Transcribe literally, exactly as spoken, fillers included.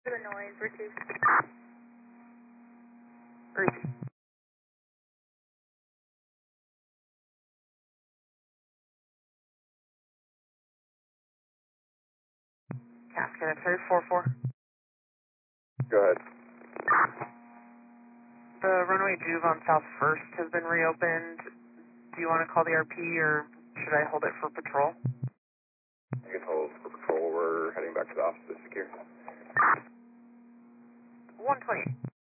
The noise, reduce. Receive. Cascade three four four. Go ahead. The runway Juve on South First has been reopened. Do you want to call the R P or should I hold it for patrol? You can hold for patrol. We're heading back to the office to secure. one twenty.